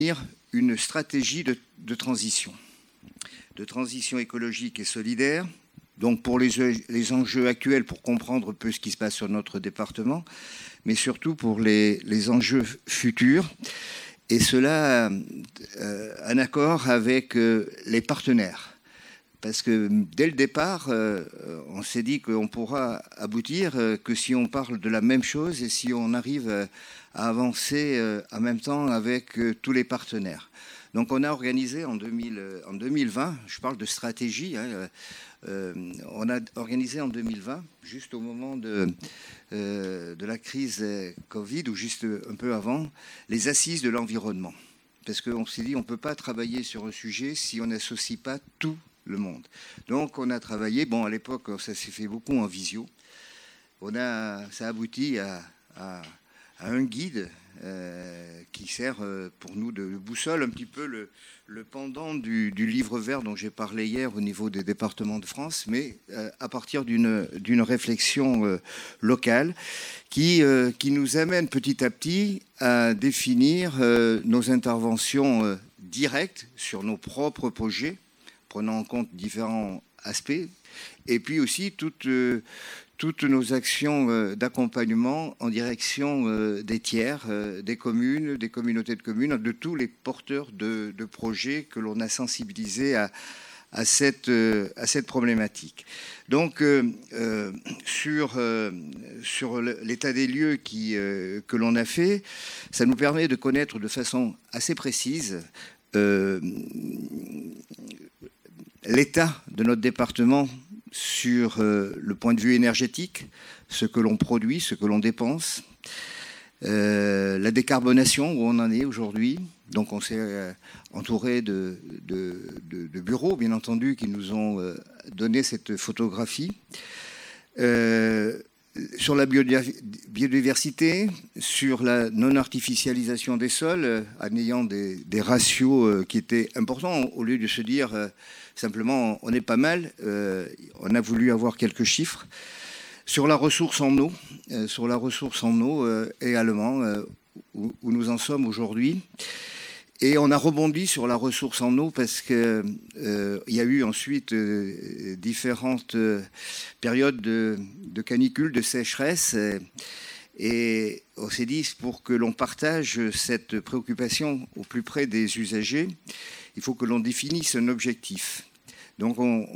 une stratégie de transition écologique et solidaire. Donc pour les enjeux actuels, pour comprendre un peu ce qui se passe sur notre département, mais surtout pour les enjeux futurs. Et cela en accord avec les partenaires. Parce que dès le départ, on s'est dit qu'on pourra aboutir que si on parle de la même chose et si on arrive à avancer en même temps avec tous les partenaires. Donc on a organisé en 2020, je parle de stratégie, on a organisé en 2020, juste au moment de la crise Covid, ou juste un peu avant, les assises de l'environnement. Parce qu'on s'est dit, on ne peut pas travailler sur un sujet si on n'associe pas tout le monde. Donc on a travaillé, bon à l'époque ça s'est fait beaucoup en visio, ça aboutit à un guide qui sert pour nous de boussole, un petit peu le pendant du livre vert dont j'ai parlé hier au niveau des départements de France, mais à partir d'une réflexion locale qui nous amène petit à petit à définir nos interventions directes sur nos propres projets, prenant en compte différents aspects, et puis aussi toutes nos actions d'accompagnement en direction des tiers, des communes, des communautés de communes, de tous les porteurs de projets que l'on a sensibilisés à cette problématique. Donc, sur l'état des lieux que l'on a fait, ça nous permet de connaître de façon assez précise l'état de notre département sur le point de vue énergétique, ce que l'on produit, ce que l'on dépense, la décarbonation, où on en est aujourd'hui. Donc on s'est entouré de bureaux, bien entendu, qui nous ont donné cette photographie. Sur la biodiversité, sur la non-artificialisation des sols, en ayant des ratios qui étaient importants, au lieu de se dire simplement on est pas mal, on a voulu avoir quelques chiffres. Sur la ressource en eau, également, où nous en sommes aujourd'hui. Et on a rebondi sur la ressource en eau parce qu'il y a eu ensuite différentes périodes de canicule, de sécheresse. Et on s'est dit, pour que l'on partage cette préoccupation au plus près des usagers, il faut que l'on définisse un objectif. Donc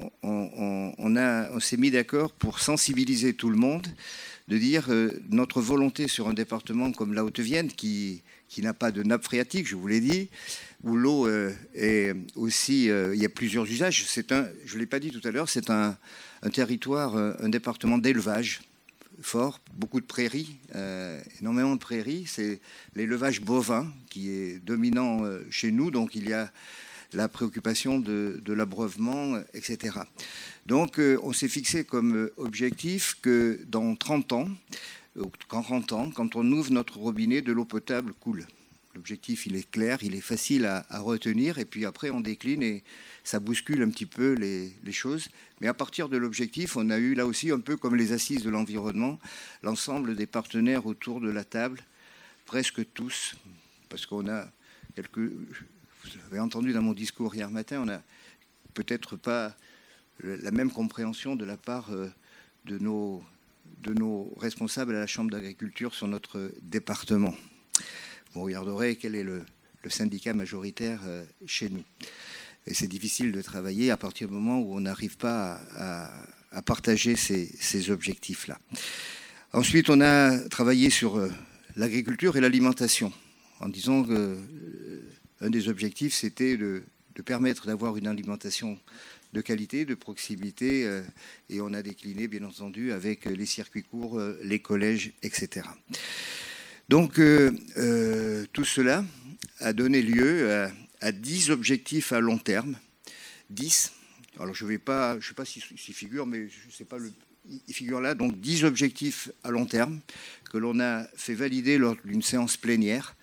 on s'est mis d'accord pour sensibiliser tout le monde, de dire notre volonté sur un département comme la Haute-Vienne, qui n'a pas de nappe phréatique, je vous l'ai dit, où l'eau est aussi, il y a plusieurs usages. Je ne l'ai pas dit tout à l'heure, c'est un territoire, un département d'élevage fort, beaucoup de prairies, énormément de prairies. C'est l'élevage bovin qui est dominant chez nous, donc il y a la préoccupation de l'abreuvement, etc. Donc on s'est fixé comme objectif que dans 30 ans, quand on ouvre notre robinet, de l'eau potable coule. L'objectif, il est clair, il est facile à retenir, et puis après, on décline et ça bouscule un petit peu les choses. Mais à partir de l'objectif, on a eu là aussi, un peu comme les assises de l'environnement, l'ensemble des partenaires autour de la table, presque tous, parce qu'on a quelques... Vous avez entendu dans mon discours hier matin, on n'a peut-être pas la même compréhension de la part de nos responsables à la Chambre d'agriculture sur notre département. Vous regarderez quel est le syndicat majoritaire chez nous. Et c'est difficile de travailler à partir du moment où on n'arrive pas à partager ces objectifs-là. Ensuite, on a travaillé sur l'agriculture et l'alimentation, en disant que un des objectifs, c'était de permettre d'avoir une alimentation de qualité, de proximité, et on a décliné, bien entendu, avec les circuits courts, les collèges, etc. Donc, tout cela a donné lieu à 10 objectifs à long terme. 10. Alors, je ne sais pas s'il figure, mais je ne sais pas, il figure là. Donc, 10 objectifs à long terme que l'on a fait valider lors d'une séance plénière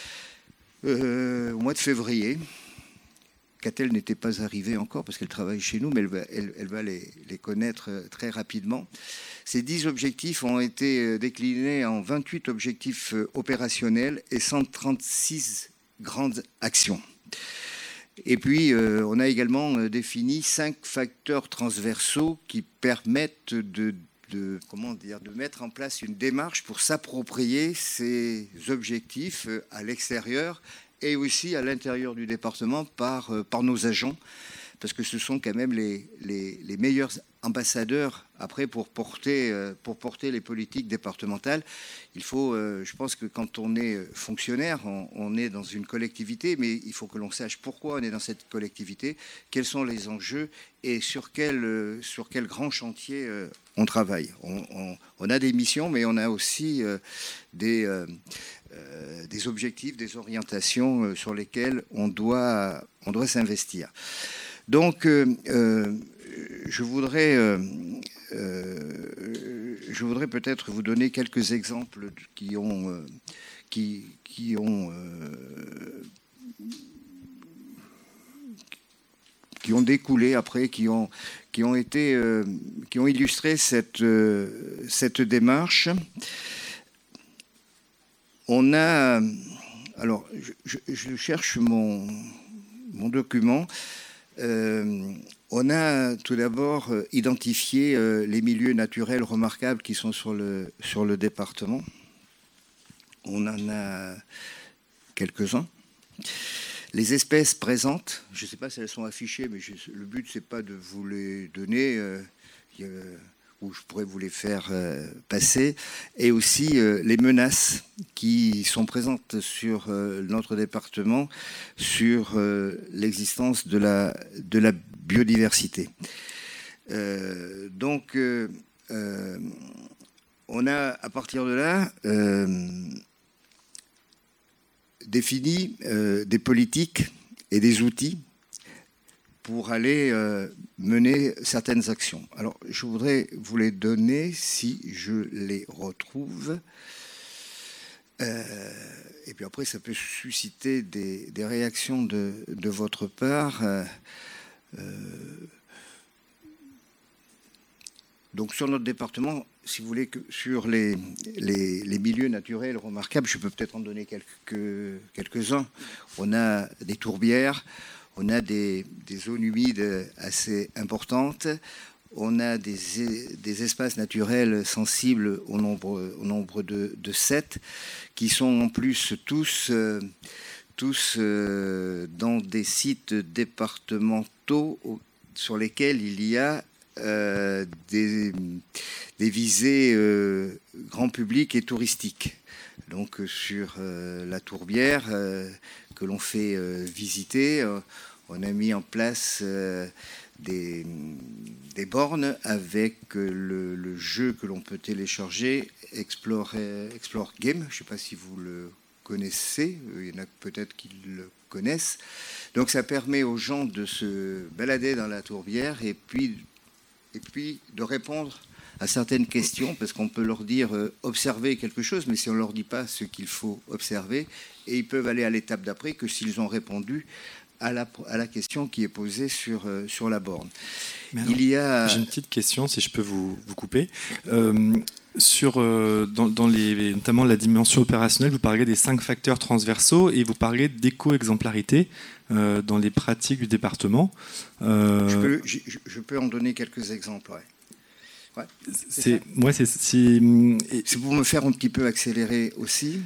au mois de février. Catel n'était pas arrivée encore parce qu'elle travaille chez nous, mais elle va les connaître très rapidement. Ces 10 objectifs ont été déclinés en 28 objectifs opérationnels et 136 grandes actions. Et puis, on a également défini 5 facteurs transversaux qui permettent de mettre en place une démarche pour s'approprier ces objectifs à l'extérieur et aussi à l'intérieur du département par nos agents, parce que ce sont quand même les meilleurs ambassadeurs après pour porter les politiques départementales. Il faut, je pense que quand on est fonctionnaire, on est dans une collectivité, mais il faut que l'on sache pourquoi on est dans cette collectivité, quels sont les enjeux et sur quel grand chantier on travaille. On a des missions, mais on a aussi des objectifs, des orientations sur lesquelles on doit s'investir. Donc, je voudrais peut-être vous donner quelques exemples qui ont découlé après, qui ont illustré cette démarche. On a, alors, je cherche mon document. On a tout d'abord identifié les milieux naturels remarquables qui sont sur le département. On en a quelques-uns. Les espèces présentes, je ne sais pas si elles sont affichées, mais le but, ce n'est pas de vous les donner, ou je pourrais vous les faire passer, et aussi les menaces qui sont présentes sur notre département, sur l'existence de la biodiversité. Donc, on a, à partir de là, défini des politiques et des outils pour aller mener certaines actions. Alors, je voudrais vous les donner si je les retrouve. Et puis après, ça peut susciter des réactions de votre part. Donc, sur notre département, si vous voulez, que sur les milieux naturels remarquables, je peux peut-être en donner quelques-uns. On a des tourbières. On a des zones humides assez importantes. On a des espaces naturels sensibles au nombre de 7, qui sont en plus tous dans des sites départementaux sur lesquels il y a des visées grand public et touristiques. Donc sur la tourbière que l'on fait visiter, on a mis en place des bornes avec le jeu que l'on peut télécharger, Explore Game. Je ne sais pas si vous le connaissez, il y en a peut-être qui le connaissent. Donc ça permet aux gens de se balader dans la tourbière et puis de répondre à certaines questions, parce qu'on peut leur dire observer quelque chose, mais si on ne leur dit pas ce qu'il faut observer, et ils peuvent aller à l'étape d'après que s'ils ont répondu à la question qui est posée sur la borne. Alors, j'ai une petite question, si je peux vous couper. Notamment la dimension opérationnelle, vous parlez des 5 facteurs transversaux et vous parlez d'éco-exemplarité dans les pratiques du département. Je peux en donner quelques exemples. Ouais. C'est pour me faire un petit peu accélérer aussi.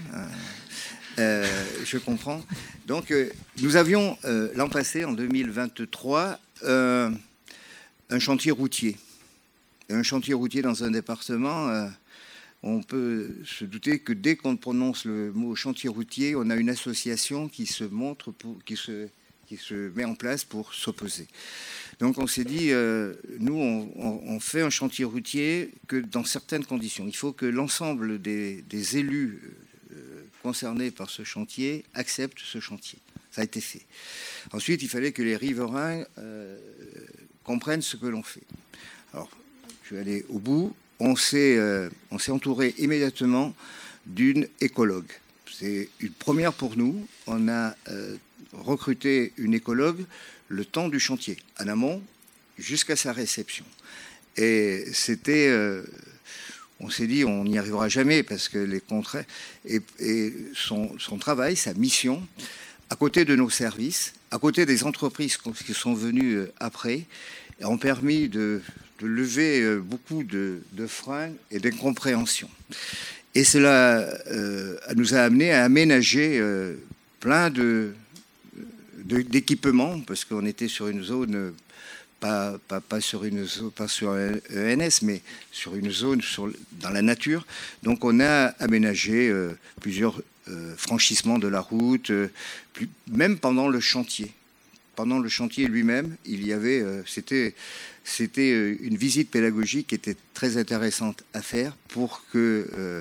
Je comprends. Donc, nous avions l'an passé, en 2023, un chantier routier. Un chantier routier dans un département, on peut se douter que dès qu'on prononce le mot chantier routier, on a une association qui se met en place pour s'opposer. Donc on s'est dit, nous, on fait un chantier routier que dans certaines conditions. Il faut que l'ensemble des élus concernés par ce chantier acceptent ce chantier. Ça a été fait. Ensuite, il fallait que les riverains comprennent ce que l'on fait. Alors, je vais aller au bout. On s'est entouré immédiatement d'une écologue. C'est une première pour nous. On a recruté une écologue le temps du chantier, en amont, jusqu'à sa réception. Et c'était... on s'est dit, on n'y arrivera jamais parce que les contrats... Et son travail, sa mission, à côté de nos services, à côté des entreprises qui sont venues après, ont permis de lever beaucoup de freins et d'incompréhensions. Et cela nous a amené à aménager plein d'équipements, parce qu'on était sur une zone, pas sur un ENS, mais sur une zone dans la nature. Donc on a aménagé plusieurs franchissements de la route, même pendant le chantier. Pendant le chantier lui-même, il y avait, c'était une visite pédagogique qui était très intéressante à faire pour que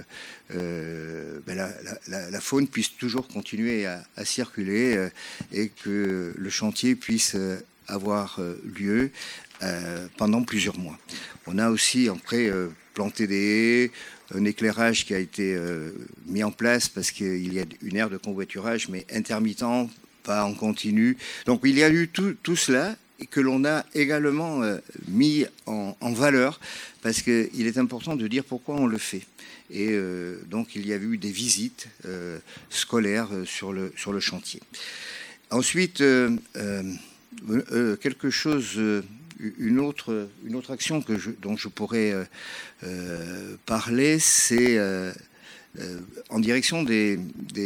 la faune puisse toujours continuer à circuler et que le chantier puisse avoir lieu pendant plusieurs mois. On a aussi après planté des haies, un éclairage qui a été mis en place parce qu'il y a une aire de convoiturage, mais intermittent, pas en continu. Donc il y a eu tout cela que l'on a également mis en valeur parce qu'il est important de dire pourquoi on le fait. Et donc il y a eu des visites scolaires sur le chantier. Ensuite, quelque chose, une autre action dont je pourrais parler, c'est en direction des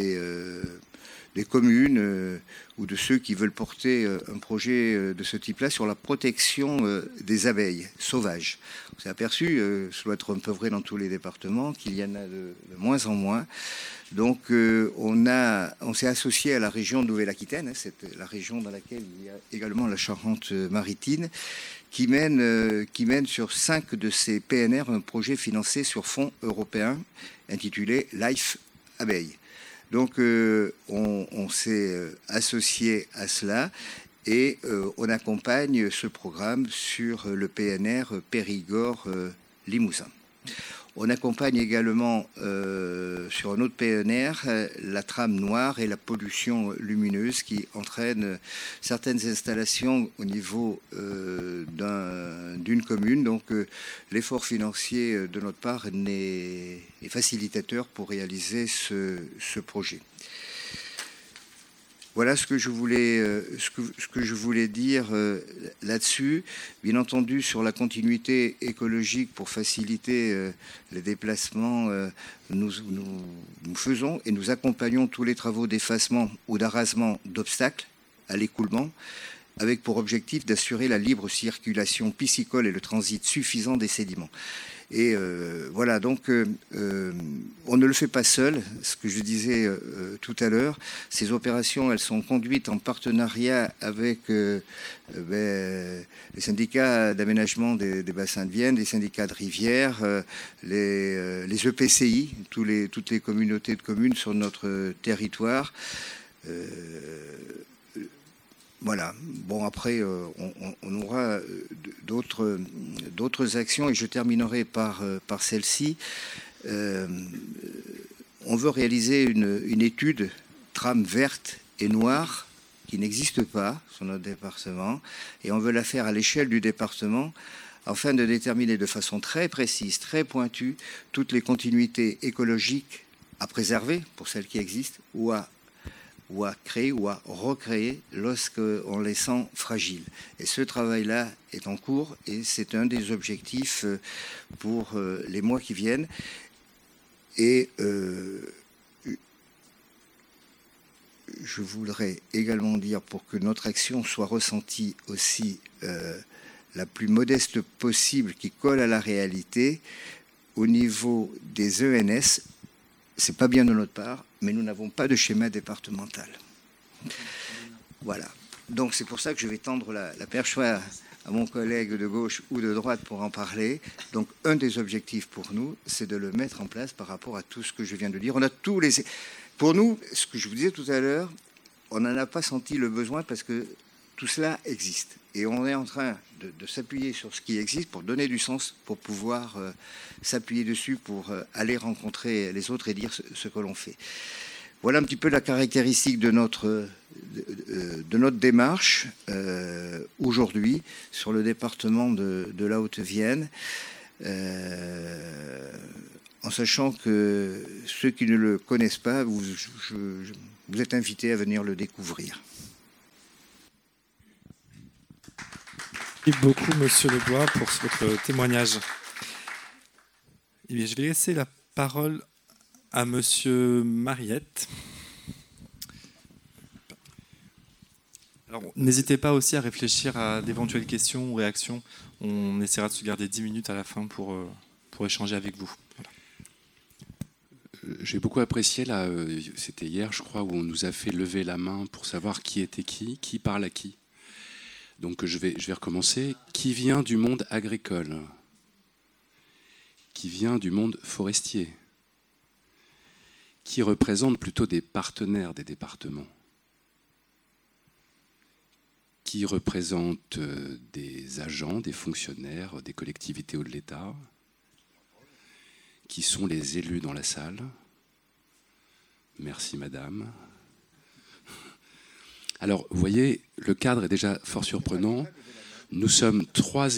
communes ou de ceux qui veulent porter un projet de ce type-là sur la protection des abeilles sauvages. On s'est aperçu, ça doit être un peu vrai dans tous les départements, qu'il y en a de moins en moins. Donc on s'est associé à la région de Nouvelle-Aquitaine, c'est la région dans laquelle il y a également la Charente-Maritime, qui mène sur 5 de ces PNR un projet financé sur fonds européens intitulé Life Abeille. Donc on s'est associé à cela et on accompagne ce programme sur le PNR Périgord-Limousin. On accompagne également sur un autre PNR la trame noire et la pollution lumineuse qui entraîne certaines installations au niveau d'une commune. Donc l'effort financier de notre part est facilitateur pour réaliser ce projet. Voilà ce que je voulais dire là-dessus. Bien entendu, sur la continuité écologique pour faciliter les déplacements, nous faisons et nous accompagnons tous les travaux d'effacement ou d'arasement d'obstacles à l'écoulement, avec pour objectif d'assurer la libre circulation piscicole et le transit suffisant des sédiments. Et voilà, donc on ne le fait pas seul, ce que je disais tout à l'heure. Ces opérations, elles sont conduites en partenariat avec les syndicats d'aménagement des bassins de Vienne, les syndicats de rivière, les EPCI, toutes les communautés de communes sur notre territoire. Voilà. Bon, après, on aura d'autres actions et je terminerai par celle-ci. On veut réaliser une étude trame verte et noire qui n'existe pas sur notre département et on veut la faire à l'échelle du département afin de déterminer de façon très précise, très pointue, toutes les continuités écologiques à préserver pour celles qui existent ou à créer ou à recréer lorsqu'on les sent fragiles. Et ce travail-là est en cours et c'est un des objectifs pour les mois qui viennent. Et je voudrais également dire, pour que notre action soit ressentie aussi la plus modeste possible, qui colle à la réalité, au niveau des ENS, c'est pas bien de notre part, mais nous n'avons pas de schéma départemental. Voilà. Donc c'est pour ça que je vais tendre la perche à mon collègue de gauche ou de droite pour en parler. Donc un des objectifs pour nous, c'est de le mettre en place par rapport à tout ce que je viens de dire. On a tous les... Pour nous, ce que je vous disais tout à l'heure, on n'en a pas senti le besoin parce que tout cela existe. Et on est en train de s'appuyer sur ce qui existe pour donner du sens, pour pouvoir s'appuyer dessus, pour aller rencontrer les autres et dire ce que l'on fait. Voilà un petit peu la caractéristique de notre démarche aujourd'hui sur le département de la Haute-Vienne, en sachant que ceux qui ne le connaissent pas, vous vous êtes invité à venir le découvrir. Merci beaucoup, Monsieur Lebois, pour votre témoignage. Eh bien, je vais laisser la parole à Monsieur Mariette. Alors, n'hésitez pas aussi à réfléchir à d'éventuelles questions ou réactions. On essaiera de se garder 10 minutes à la fin pour échanger avec vous. Voilà. J'ai beaucoup apprécié, là, c'était hier, je crois, où on nous a fait lever la main pour savoir qui était qui parle à qui. Donc je vais recommencer. Qui vient du monde agricole? Qui vient du monde forestier? Qui représente plutôt des partenaires des départements? Qui représente des agents, des fonctionnaires, des collectivités ou de l'État? Qui sont les élus dans la salle? Merci, madame. Alors, vous voyez, le cadre est déjà fort surprenant. Nous sommes trois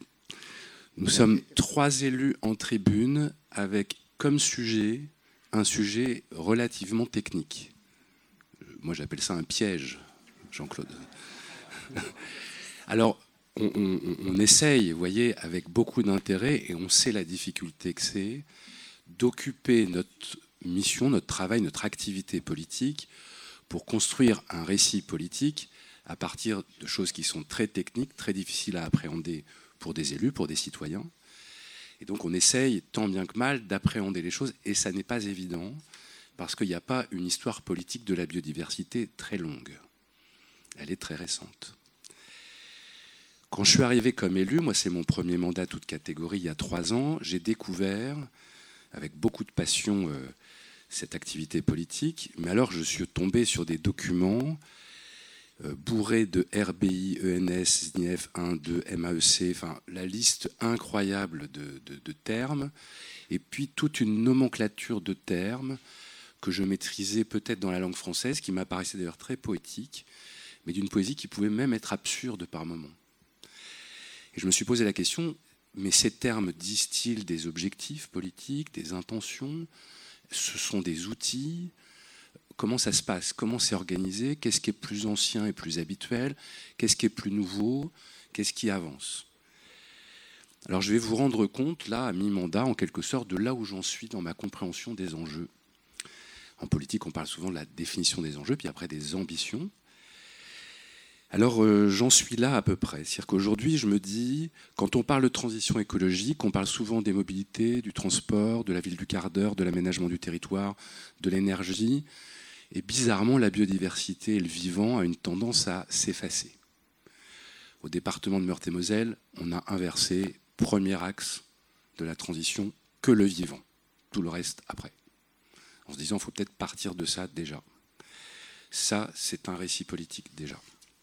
élus en tribune avec comme sujet un sujet relativement technique. Moi, j'appelle ça un piège, Jean-Claude. Alors, on essaye, vous voyez, avec beaucoup d'intérêt, et on sait la difficulté que c'est, d'occuper notre mission, notre travail, notre activité politique pour construire un récit politique à partir de choses qui sont très techniques, très difficiles à appréhender pour des élus, pour des citoyens. Et donc on essaye tant bien que mal d'appréhender les choses, et ça n'est pas évident, parce qu'il n'y a pas une histoire politique de la biodiversité très longue. Elle est très récente. Quand je suis arrivé comme élu, moi c'est mon premier mandat toute catégorie il y a 3 ans, j'ai découvert avec beaucoup de passion cette activité politique, mais alors je suis tombé sur des documents bourrés de RBI, ENS, SNIEF 1, 2, MAEC, enfin la liste incroyable de termes, et puis toute une nomenclature de termes que je maîtrisais peut-être dans la langue française, qui m'apparaissait d'ailleurs très poétique, mais d'une poésie qui pouvait même être absurde par moments. Et je me suis posé la question, mais ces termes disent-ils des objectifs politiques, des intentions? Ce sont des outils? Comment ça se passe? Comment c'est organisé? Qu'est-ce qui est plus ancien et plus habituel? Qu'est-ce qui est plus nouveau? Qu'est-ce qui avance? Alors je vais vous rendre compte, là, à mi-mandat, en quelque sorte, de là où j'en suis dans ma compréhension des enjeux. En politique, on parle souvent de la définition des enjeux, puis après des ambitions. Alors j'en suis là à peu près. C'est-à-dire qu'aujourd'hui, je me dis, quand on parle de transition écologique, on parle souvent des mobilités, du transport, de la ville du quart d'heure, de l'aménagement du territoire, de l'énergie. Et bizarrement, la biodiversité et le vivant a une tendance à s'effacer. Au département de Meurthe-et-Moselle, on a inversé, premier axe de la transition, que le vivant. Tout le reste après. En se disant, il faut peut-être partir de ça déjà. Ça, c'est un récit politique déjà.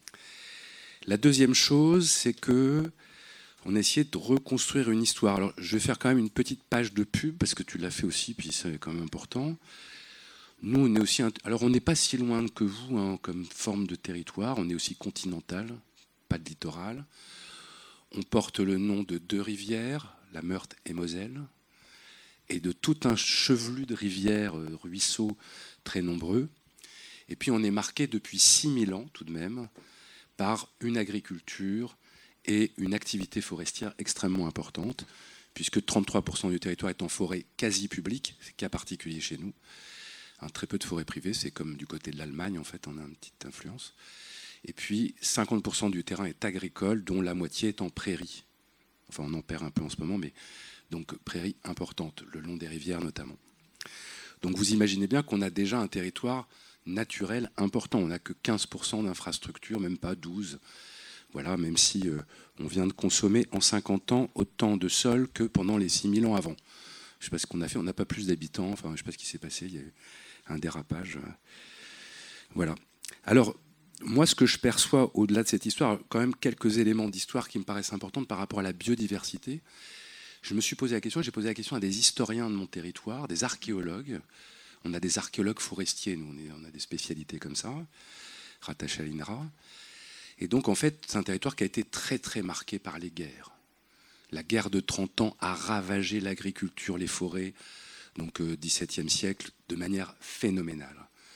La deuxième chose, c'est que on a essayé de reconstruire une histoire. Alors, je vais faire quand même une petite page de pub, parce que tu l'as fait aussi, puis c'est quand même important. Nous, on est aussi... Alors, on n'est pas si loin que vous, hein, comme forme de territoire. On est aussi continental, pas de littoral. On porte le nom de 2 rivières, la Meurthe et Moselle, et de tout un chevelu de rivières, ruisseaux très nombreux. Et puis, on est marqué depuis 6000 ans, tout de même, par une agriculture et une activité forestière extrêmement importante, puisque 33% du territoire est en forêt quasi publique, c'est cas particulier chez nous. Très peu de forêt privée, c'est comme du côté de l'Allemagne, en fait, on a une petite influence. Et puis 50% du terrain est agricole, dont la moitié est en prairie. Enfin, on en perd un peu en ce moment, mais donc prairie importante, le long des rivières notamment. Donc vous imaginez bien qu'on a déjà un territoire naturel important. On n'a que 15% d'infrastructures, même pas 12%. Voilà, même si on vient de consommer en 50 ans autant de sol que pendant les 6000 ans avant. Je ne sais pas ce qu'on a fait, on n'a pas plus d'habitants, enfin je ne sais pas ce qui s'est passé, il y a eu un dérapage. Voilà. Alors, moi, ce que je perçois au-delà de cette histoire, quand même quelques éléments d'histoire qui me paraissent importants par rapport à la biodiversité. Je me suis posé la question, j'ai posé la question à des historiens de mon territoire, des archéologues. On a des archéologues forestiers, nous, on a des spécialités comme ça, rattachées à l'INRA. Et donc, en fait, c'est un territoire qui a été très, très marqué par les guerres. La guerre de 30 ans a ravagé l'agriculture, les forêts, donc XVIIe siècle, de manière phénoménale.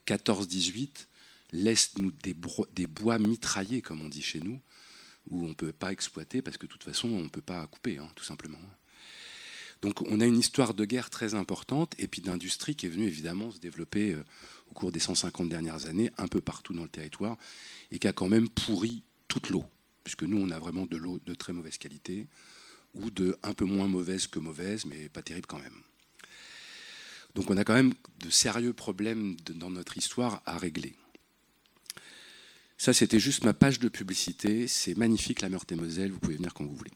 14-18 laisse des bois mitraillés, comme on dit chez nous, où on ne peut pas exploiter parce que de toute façon, on ne peut pas couper, tout simplement. Donc on a une histoire de guerre très importante et puis d'industrie qui est venue évidemment se développer au cours des 150 dernières années, un peu partout dans le territoire, et qui a quand même pourri toute l'eau, puisque nous, on a vraiment de l'eau de très mauvaise qualité, ou de un peu moins mauvaise que mauvaise, mais pas terrible quand même. Donc on a quand même de sérieux problèmes dans notre histoire à régler. Ça, c'était juste ma page de publicité. C'est magnifique, la Meurthe-et-Moselle. Vous pouvez venir quand vous voulez.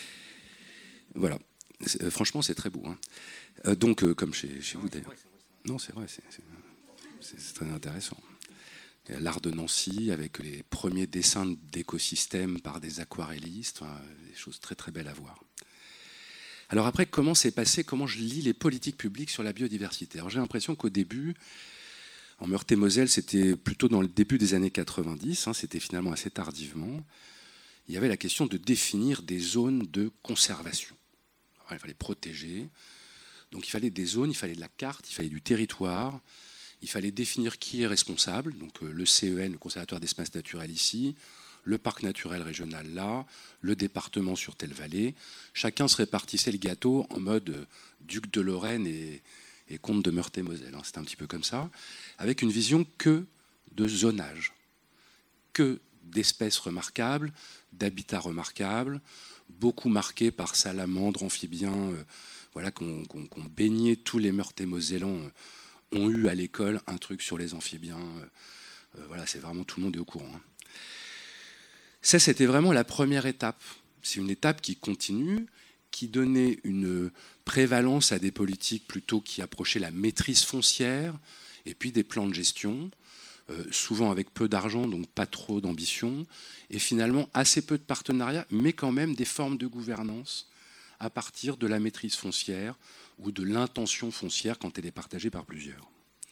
Voilà. Franchement, c'est très beau. Donc, comme chez vous, d'ailleurs. Non, c'est vrai. C'est très intéressant. Il y a l'art de Nancy, avec les premiers dessins d'écosystèmes par des aquarellistes. Des choses très, très belles à voir. Alors après, comment c'est passé? Comment je lis les politiques publiques sur la biodiversité? Alors j'ai l'impression qu'au début, en Meurthe-et-Moselle, c'était plutôt dans le début des années 90, c'était finalement assez tardivement, il y avait la question de définir des zones de conservation. Alors, il fallait protéger, donc il fallait des zones, il fallait de la carte, il fallait du territoire, il fallait définir qui est responsable, donc le CEN, le Conservatoire d'espaces naturels ici, le parc naturel régional là, le département sur telle vallée. Chacun se répartissait le gâteau en mode duc de Lorraine et comte de Meurthe-et-Moselle. C'était un petit peu comme ça, avec une vision que de zonage, que d'espèces remarquables, d'habitats remarquables, beaucoup marqués par salamandres, amphibiens, qu'on baignait. Tous les Meurthe-et-Mosellans ont eu à l'école un truc sur les amphibiens. C'est vraiment, tout le monde est au courant. Ça, c'était vraiment la première étape. C'est une étape qui continue, qui donnait une prévalence à des politiques plutôt qui approchaient la maîtrise foncière, et puis des plans de gestion, souvent avec peu d'argent, donc pas trop d'ambition, et finalement assez peu de partenariats, mais quand même des formes de gouvernance à partir de la maîtrise foncière ou de l'intention foncière quand elle est partagée par plusieurs.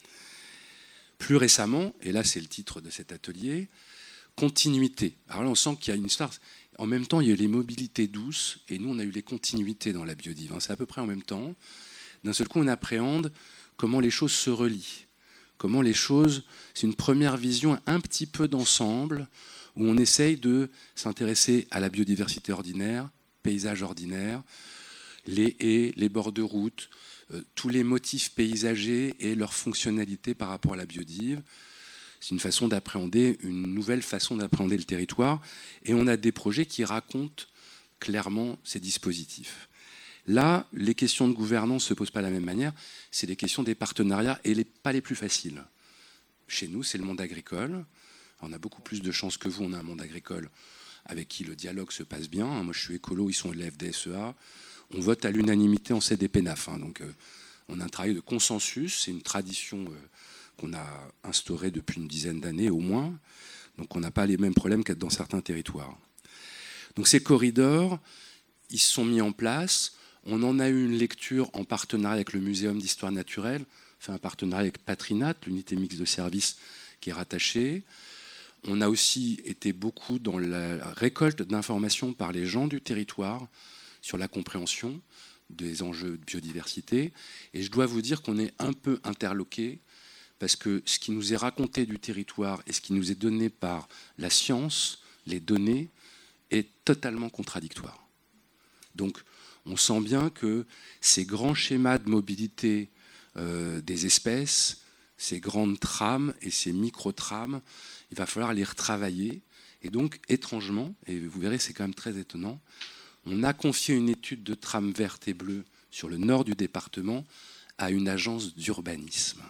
Plus récemment, et là c'est le titre de cet atelier, continuité. Alors là, on sent qu'il y a une histoire. En même temps, il y a eu les mobilités douces, et nous, on a eu les continuités dans la biodive. C'est à peu près en même temps. D'un seul coup, on appréhende comment les choses se relient. Comment les choses, c'est une première vision un petit peu d'ensemble, où on essaye de s'intéresser à la biodiversité ordinaire, paysage ordinaire, les haies, les bords de route, tous les motifs paysagers et leur fonctionnalité par rapport à la biodive. C'est une façon d'appréhender, une nouvelle façon d'appréhender le territoire. Et on a des projets qui racontent clairement ces dispositifs. Là, les questions de gouvernance ne se posent pas de la même manière. C'est les questions des partenariats et pas les plus faciles. Chez nous, c'est le monde agricole. On a beaucoup plus de chance que vous. On a un monde agricole avec qui le dialogue se passe bien. Moi, je suis écolo, ils sont de la FDSEA. On vote à l'unanimité en CDPNAF. Donc, on a un travail de consensus. C'est une tradition qu'on a instauré depuis une dizaine d'années au moins. Donc on n'a pas les mêmes problèmes que dans certains territoires. Donc ces corridors, ils se sont mis en place. On en a eu une lecture en partenariat avec le Muséum d'histoire naturelle, fait un partenariat avec Patrinat, l'unité mixte de services qui est rattachée. On a aussi été beaucoup dans la récolte d'informations par les gens du territoire sur la compréhension des enjeux de biodiversité. Et je dois vous dire qu'on est un peu interloqués, parce que ce qui nous est raconté du territoire et ce qui nous est donné par la science, les données, est totalement contradictoire. Donc on sent bien que ces grands schémas de mobilité des espèces, ces grandes trames et ces micro-trames, il va falloir les retravailler. Et donc, étrangement, et vous verrez, c'est quand même très étonnant, on a confié une étude de trames vertes et bleues sur le nord du département à une agence d'urbanisme.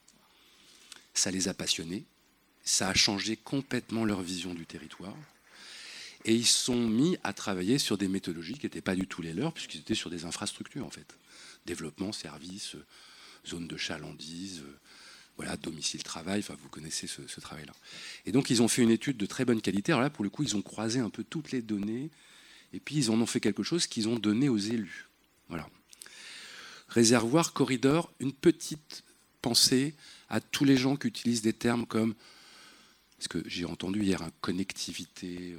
Ça les a passionnés, ça a changé complètement leur vision du territoire. Et ils se sont mis à travailler sur des méthodologies qui n'étaient pas du tout les leurs, puisqu'ils étaient sur des infrastructures, en fait. Développement, services, zone de chalandise, domicile-travail, vous connaissez ce travail-là. Et donc, ils ont fait une étude de très bonne qualité. Alors là, pour le coup, ils ont croisé un peu toutes les données, et puis ils en ont fait quelque chose qu'ils ont donné aux élus. Voilà. Réservoir, corridor, une petite pensée à tous les gens qui utilisent des termes comme, parce que j'ai entendu hier, connectivité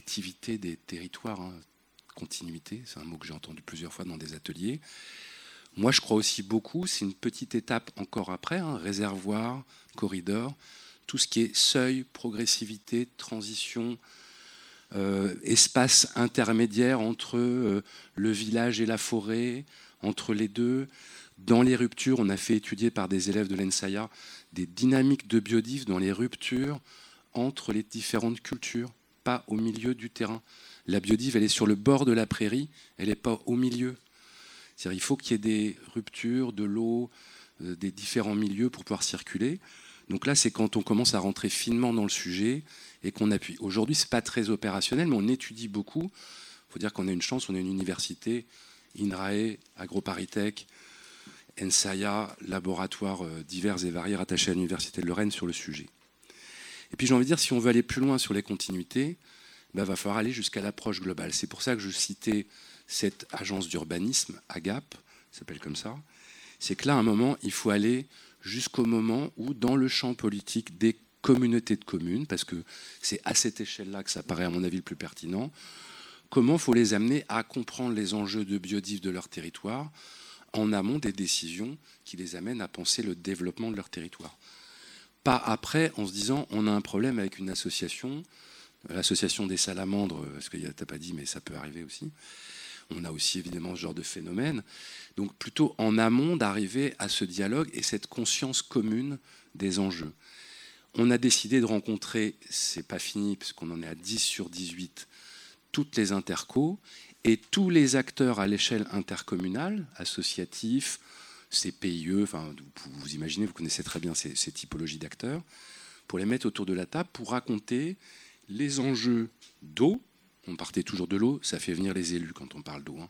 des territoires, continuité, c'est un mot que j'ai entendu plusieurs fois dans des ateliers. Moi, je crois aussi beaucoup, c'est une petite étape encore après, réservoir, corridor, tout ce qui est seuil, progressivité, transition, espace intermédiaire entre le village et la forêt, entre les deux. Dans les ruptures, on a fait étudier par des élèves de l'ENSAIA des dynamiques de biodive dans les ruptures entre les différentes cultures, pas au milieu du terrain. La biodive, elle est sur le bord de la prairie, elle n'est pas au milieu. C'est-à-dire, il faut qu'il y ait des ruptures, de l'eau, des différents milieux pour pouvoir circuler. Donc là, c'est quand on commence à rentrer finement dans le sujet et qu'on appuie. Aujourd'hui, ce n'est pas très opérationnel, mais on étudie beaucoup. Il faut dire qu'on a une chance, on a une université, INRAE, AgroParisTech, ENSAIA, laboratoires divers et variés rattachés à l'Université de Lorraine sur le sujet. Et puis j'ai envie de dire, si on veut aller plus loin sur les continuités, il va falloir aller jusqu'à l'approche globale. C'est pour ça que je citais cette agence d'urbanisme, AGAP, ça s'appelle comme ça. C'est que là, à un moment, il faut aller jusqu'au moment où, dans le champ politique des communautés de communes, parce que c'est à cette échelle-là que ça paraît, à mon avis, le plus pertinent, comment il faut les amener à comprendre les enjeux de biodive de leur territoire en amont des décisions qui les amènent à penser le développement de leur territoire. Pas après, en se disant, on a un problème avec une association, l'association des salamandres, parce que tu n'as pas dit, mais ça peut arriver aussi. On a aussi évidemment ce genre de phénomène. Donc plutôt en amont d'arriver à ce dialogue et cette conscience commune des enjeux. On a décidé de rencontrer, c'est pas fini, puisqu'on en est à 10 sur 18, toutes les intercos et tous les acteurs à l'échelle intercommunale, associatifs, CPIE, enfin, vous imaginez, vous connaissez très bien ces typologies d'acteurs, pour les mettre autour de la table, pour raconter les enjeux d'eau. On partait toujours de l'eau, ça fait venir les élus quand on parle d'eau.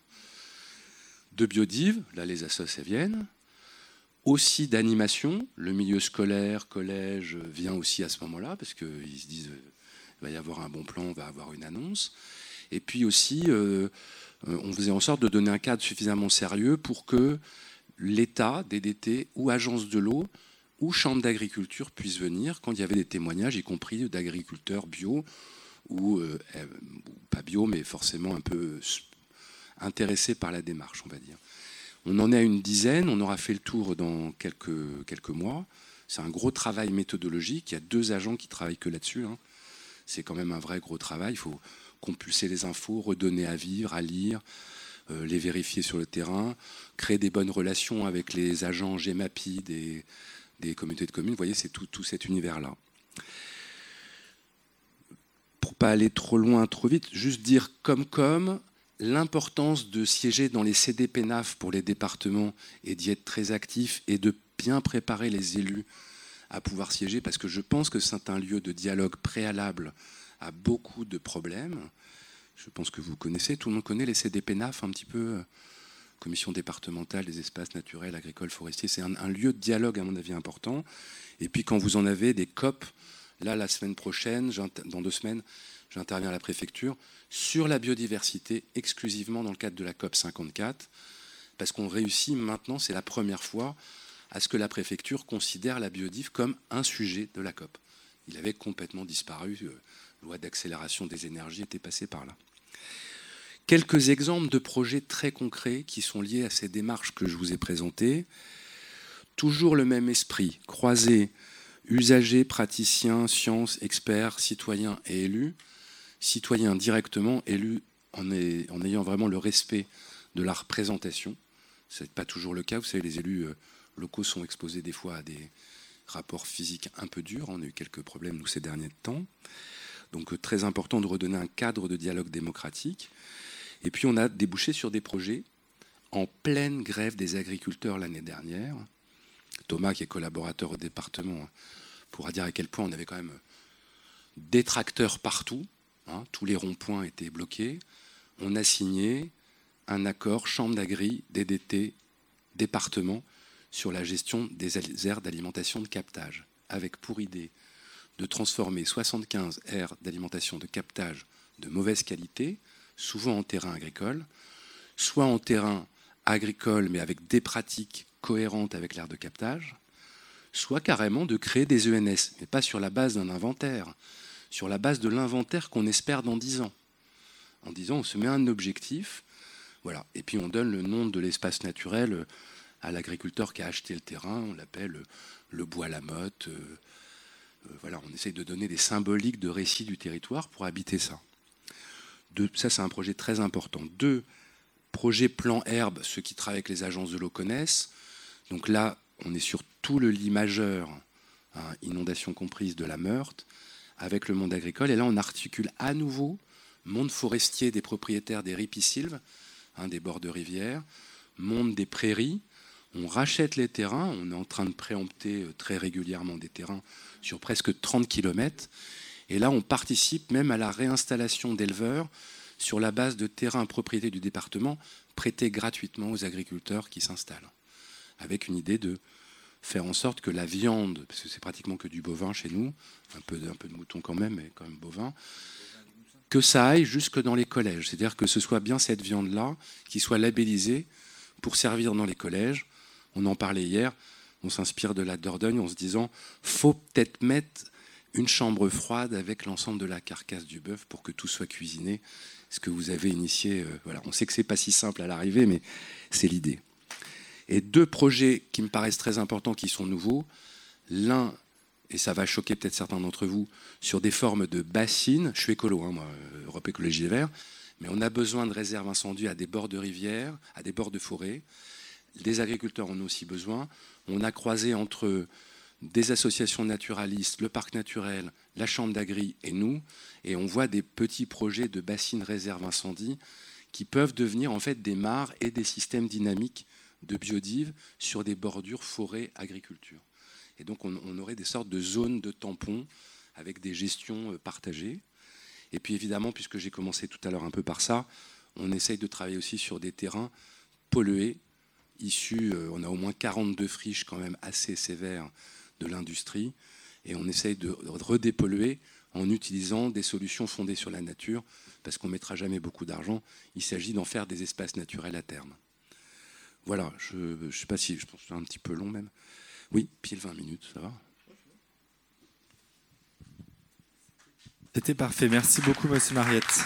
De biodive, là les assos viennent. Aussi d'animation, le milieu scolaire, collège vient aussi à ce moment-là, parce qu'ils se disent il va y avoir un bon plan, on va avoir une annonce. Et puis aussi, on faisait en sorte de donner un cadre suffisamment sérieux pour que l'État, DDT ou agence de l'eau ou chambre d'agriculture puissent venir quand il y avait des témoignages, y compris d'agriculteurs bio ou pas bio, mais forcément un peu intéressés par la démarche, on va dire. On en est à une dizaine, on aura fait le tour dans quelques mois. C'est un gros travail méthodologique, il y a 2 agents qui travaillent que là-dessus. C'est quand même un vrai gros travail, il faut compulser les infos, redonner à vivre, à lire, les vérifier sur le terrain, créer des bonnes relations avec les agents GEMAPI des communautés de communes. Vous voyez, c'est tout cet univers-là. Pour ne pas aller trop loin, trop vite, juste dire comme l'importance de siéger dans les CDPNAF pour les départements et d'y être très actif et de bien préparer les élus à pouvoir siéger, parce que je pense que c'est un lieu de dialogue préalable à beaucoup de problèmes. Je pense que vous connaissez, tout le monde connaît les CDPNAF un petit peu, Commission départementale des espaces naturels, agricoles, forestiers. C'est un lieu de dialogue, à mon avis, important. Et puis quand vous en avez des COP, là, la semaine prochaine, dans 2 semaines, j'interviens à la préfecture sur la biodiversité, exclusivement dans le cadre de la COP 54, parce qu'on réussit maintenant, c'est la première fois, à ce que la préfecture considère la biodive comme un sujet de la COP. Il avait complètement disparu, loi d'accélération des énergies était passée par là. Quelques exemples de projets très concrets qui sont liés à ces démarches que je vous ai présentées. Toujours le même esprit, croiser usagers, praticiens, sciences, experts, citoyens et élus. Citoyens directement, élus en ayant vraiment le respect de la représentation. Ce n'est pas toujours le cas. Vous savez, les élus locaux sont exposés des fois à des rapports physiques un peu durs. On a eu quelques problèmes, nous, ces derniers temps. Donc, très important de redonner un cadre de dialogue démocratique. Et puis, on a débouché sur des projets en pleine grève des agriculteurs l'année dernière. Thomas, qui est collaborateur au département, pourra dire à quel point on avait quand même des tracteurs partout. Tous les ronds-points étaient bloqués. On a signé un accord chambre d'agri, DDT, département, sur la gestion des aires d'alimentation de captage, avec pour idée de transformer 75 aires d'alimentation de captage de mauvaise qualité, souvent en terrain agricole, soit en terrain agricole, mais avec des pratiques cohérentes avec l'aire de captage, soit carrément de créer des ENS, mais pas sur la base d'un inventaire, sur la base de l'inventaire qu'on espère dans 10 ans. En disant, on se met un objectif, voilà, et puis on donne le nom de l'espace naturel à l'agriculteur qui a acheté le terrain, on l'appelle le bois à la motte. Voilà, on essaye de donner des symboliques de récit du territoire pour habiter ça. Ça, c'est un projet très important. 2, projet plan herbe, ceux qui travaillent avec les agences de l'eau connaissent. Donc là, on est sur tout le lit majeur, inondation comprise, de la Meurthe, avec le monde agricole. Et là, on articule à nouveau monde forestier des propriétaires des ripisylves, des bords de rivière, monde des prairies. On rachète les terrains, on est en train de préempter très régulièrement des terrains sur presque 30 km. Et là, on participe même à la réinstallation d'éleveurs sur la base de terrains propriété du département prêtés gratuitement aux agriculteurs qui s'installent, avec une idée de faire en sorte que la viande, parce que c'est pratiquement que du bovin chez nous, un peu de mouton quand même, mais quand même bovin, que ça aille jusque dans les collèges. C'est-à-dire que ce soit bien cette viande-là qui soit labellisée pour servir dans les collèges. On en parlait hier, on s'inspire de la Dordogne en se disant faut peut-être mettre une chambre froide avec l'ensemble de la carcasse du bœuf pour que tout soit cuisiné. Ce que vous avez initié, voilà. On sait que ce n'est pas si simple à l'arrivée, mais c'est l'idée. Et 2 projets qui me paraissent très importants, qui sont nouveaux. L'un, et ça va choquer peut-être certains d'entre vous, sur des formes de bassines. Je suis écolo, moi, Europe Écologie Les Verts, mais on a besoin de réserves incendies à des bords de rivières, à des bords de forêt. Les agriculteurs en ont aussi besoin. On a croisé entre des associations naturalistes, le parc naturel, la chambre d'agri et nous, et on voit des petits projets de bassines réserves incendies qui peuvent devenir en fait des mares et des systèmes dynamiques de biodive sur des bordures forêt-agriculture. Et donc on aurait des sortes de zones de tampons avec des gestions partagées. Et puis évidemment, puisque j'ai commencé tout à l'heure un peu par ça, on essaye de travailler aussi sur des terrains pollués, issus, on a au moins 42 friches quand même assez sévères de l'industrie, et on essaye de redépolluer en utilisant des solutions fondées sur la nature, parce qu'on ne mettra jamais beaucoup d'argent. Il s'agit d'en faire des espaces naturels à terme. Voilà, je ne sais pas si, je pense que c'est un petit peu long même. Oui, pile 20 minutes, ça va. C'était parfait. Merci beaucoup, monsieur Mariette.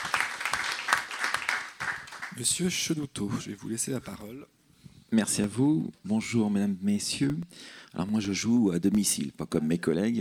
Monsieur Cheloutot, je vais vous laisser la parole. Merci à vous. Bonjour, mesdames, messieurs. Alors moi, je joue à domicile, pas comme mes collègues.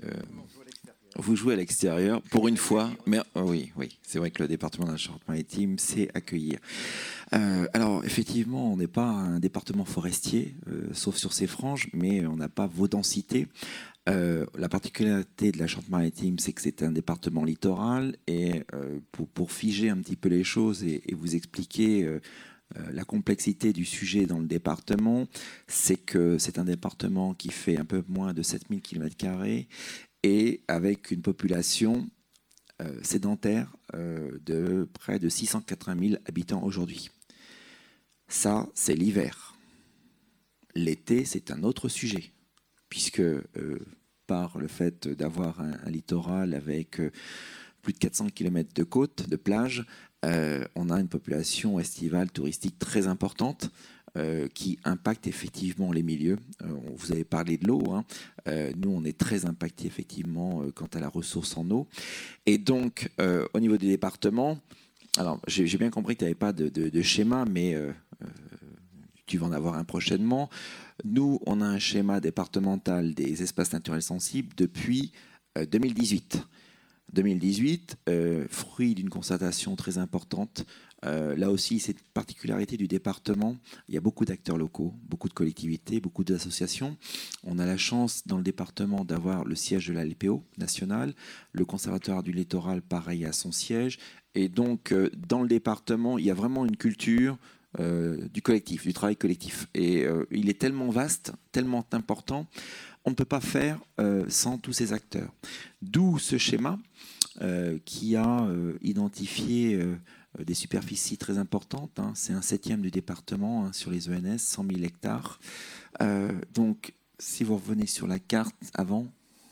Vous jouez à l'extérieur, pour une fois. Mais oui, c'est vrai que le département de la Charente-Maritime sait accueillir. Alors, effectivement, on n'est pas un département forestier, sauf sur ses franges, mais on n'a pas vos densités. La particularité de la Charente-Maritime, c'est que c'est un département littoral. Et pour figer un petit peu les choses et vous expliquer la complexité du sujet dans le département, c'est que c'est un département qui fait un peu moins de 7000 km² et avec une population sédentaire de près de 680 000 habitants aujourd'hui. Ça, c'est l'hiver. L'été, c'est un autre sujet, puisque par le fait d'avoir un littoral avec plus de 400 km de côte, de plage, on a une population estivale touristique très importante qui impacte effectivement les milieux. Vous avez parlé de l'eau. Nous, on est très impacté effectivement quant à la ressource en eau. Et donc, au niveau du département, alors j'ai bien compris que tu n'avais pas de schéma, mais tu vas en avoir un prochainement. Nous, on a un schéma départemental des espaces naturels sensibles depuis 2018. 2018, fruit d'une constatation très importante. Là aussi, c'est une particularité du département. Il y a beaucoup d'acteurs locaux, beaucoup de collectivités, beaucoup d'associations. On a la chance dans le département d'avoir le siège de la LPO nationale. Le Conservatoire du littoral, pareil, a son siège. Et donc, dans le département, il y a vraiment une culture du collectif, du travail collectif. Et il est tellement vaste, tellement important, on ne peut pas faire sans tous ces acteurs. D'où ce schéma qui a identifié des superficies très importantes. C'est un 7e du département sur les ENS, 100 000 hectares. Donc, si vous revenez sur la carte avant,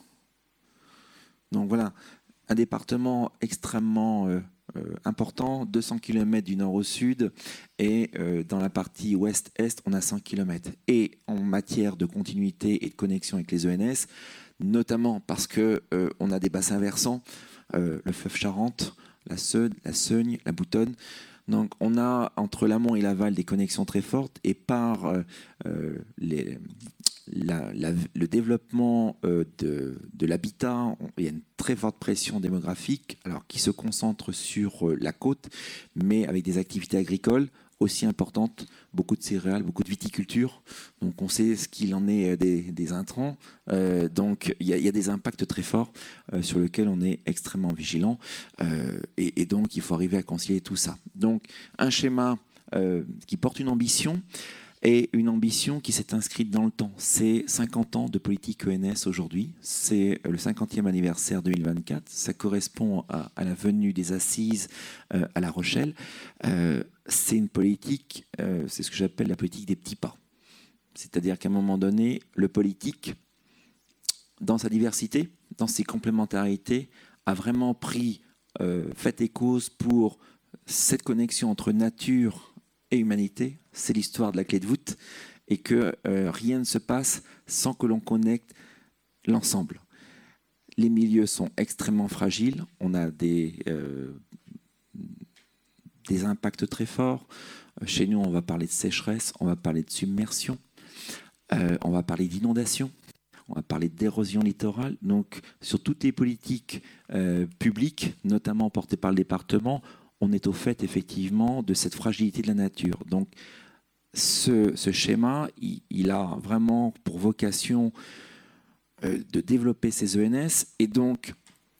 donc voilà, un département extrêmement important, 200 km du nord au sud, et dans la partie ouest-est, on a 100 km. Et en matière de continuité et de connexion avec les ENS, notamment parce qu'on a des bassins versants, le fleuve Charente, la Seine, la Seugne, la Boutonne. Donc on a entre l'amont et l'aval des connexions très fortes, et par le développement de l'habitat, il y a une très forte pression démographique, alors qui se concentre sur la côte, mais avec des activités agricoles aussi importantes, beaucoup de céréales, beaucoup de viticulture. Donc on sait ce qu'il en est des intrants. Donc il y a des impacts très forts sur lesquels on est extrêmement vigilant. Et donc il faut arriver à concilier tout ça. Donc un schéma qui porte une ambition, et une ambition qui s'est inscrite dans le temps. C'est 50 ans de politique ENS aujourd'hui. C'est le 50e anniversaire 2024. Ça correspond à la venue des assises à La Rochelle. C'est une politique, c'est ce que j'appelle la politique des petits pas. C'est-à-dire qu'à un moment donné, le politique, dans sa diversité, dans ses complémentarités, a vraiment pris fait et cause pour cette connexion entre nature et humanité. C'est l'histoire de la clé de voûte, et que rien ne se passe sans que l'on connecte l'ensemble. Les milieux sont extrêmement fragiles, on a des impacts très forts. Chez nous, on va parler de sécheresse, on va parler de submersion, on va parler d'inondation, on va parler d'érosion littorale. Donc sur toutes les politiques publiques, notamment portées par le département, on est au fait effectivement de cette fragilité de la nature. Donc ce schéma, il a vraiment pour vocation de développer ces ENS, et donc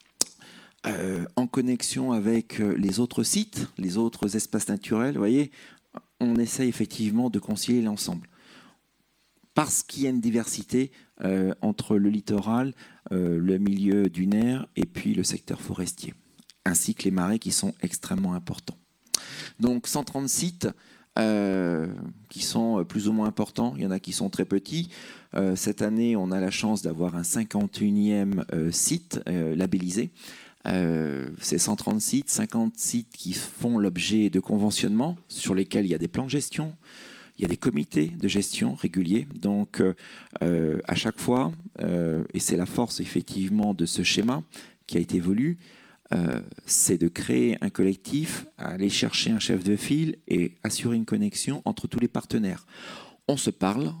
en connexion avec les autres sites, les autres espaces naturels, vous voyez, on essaie effectivement de concilier l'ensemble. Parce qu'il y a une diversité entre le littoral, le milieu dunaire et puis le secteur forestier, ainsi que les marais qui sont extrêmement importants. Donc 130 sites qui sont plus ou moins importants, il y en a qui sont très petits. Cette année, on a la chance d'avoir un 51e site labellisé. C'est 130 sites, 50 sites qui font l'objet de conventionnements sur lesquels il y a des plans de gestion, il y a des comités de gestion réguliers. Donc à chaque fois, et c'est la force effectivement de ce schéma qui a été voulu, c'est de créer un collectif, aller chercher un chef de file et assurer une connexion entre tous les partenaires. On se parle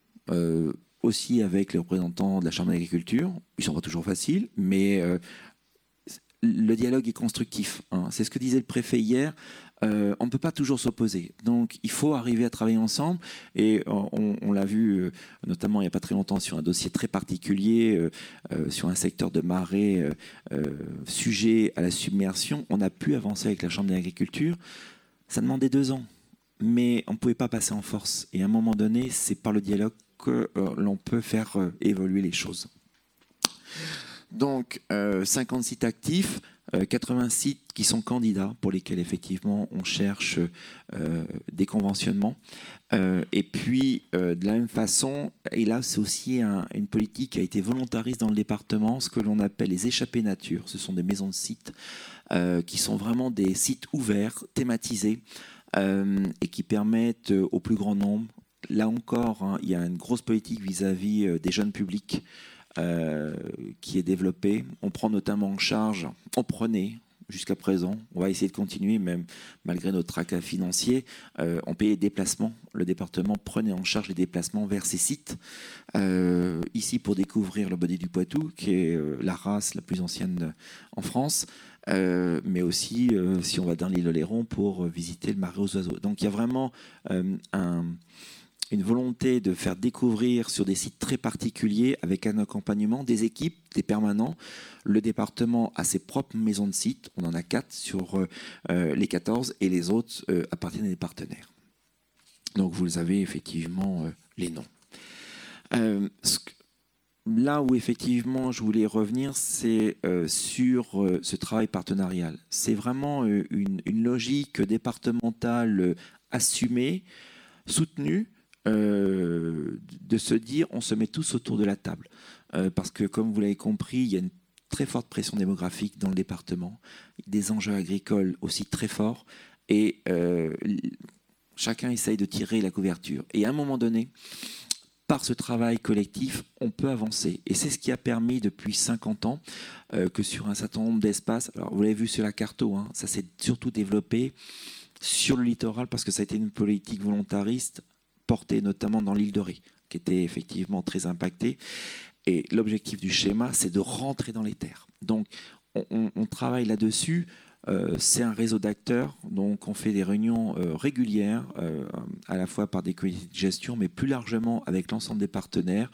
aussi avec les représentants de la Chambre d'agriculture. Ils ne sont pas toujours faciles, mais le dialogue est constructif. C'est ce que disait le préfet hier. On ne peut pas toujours s'opposer. Donc, il faut arriver à travailler ensemble. Et on l'a vu, notamment il n'y a pas très longtemps, sur un dossier très particulier, sur un secteur de marais sujet à la submersion. On a pu avancer avec la Chambre d'agriculture. Ça demandait 2 ans. Mais on ne pouvait pas passer en force. Et à un moment donné, c'est par le dialogue que l'on peut faire évoluer les choses. Donc, 50 sites actifs, 80 sites qui sont candidats, pour lesquels effectivement on cherche des conventionnements. Et puis, de la même façon, et là c'est aussi une politique qui a été volontariste dans le département, ce que l'on appelle les échappées nature. Ce sont des maisons de sites qui sont vraiment des sites ouverts, thématisés, et qui permettent au plus grand nombre. Là encore, il y a une grosse politique vis-à-vis des jeunes publics qui est développée. On prend notamment en charge, on prenait jusqu'à présent, on va essayer de continuer même malgré notre tracas financier, on payait les déplacements. Le département prenait en charge les déplacements vers ces sites. Ici pour découvrir le Baudet du Poitou, qui est la race la plus ancienne en France. Mais aussi si on va dans l'île Oléron pour visiter le marais aux oiseaux. Donc il y a vraiment une volonté de faire découvrir sur des sites très particuliers, avec un accompagnement des équipes, des permanents. Le département a ses propres maisons de sites, on en a 4 sur les 14, et les autres appartiennent à des partenaires. Donc vous avez effectivement les noms. Là où effectivement je voulais revenir, c'est sur ce travail partenarial. C'est vraiment une logique départementale assumée, soutenue, de se dire on se met tous autour de la table. Parce que comme vous l'avez compris, il y a une très forte pression démographique dans le département, des enjeux agricoles aussi très forts, et chacun essaye de tirer la couverture. Et à un moment donné, par ce travail collectif, on peut avancer. Et c'est ce qui a permis depuis 50 ans que sur un certain nombre d'espaces, alors vous l'avez vu sur la Carto, hein, ça s'est surtout développé sur le littoral parce que ça a été une politique volontariste portée notamment dans l'île de Ré, qui était effectivement très impactée. Et l'objectif du schéma, c'est de rentrer dans les terres. Donc, on travaille là-dessus. C'est un réseau d'acteurs, donc on fait des réunions régulières, à la fois par des comités de gestion, mais plus largement avec l'ensemble des partenaires.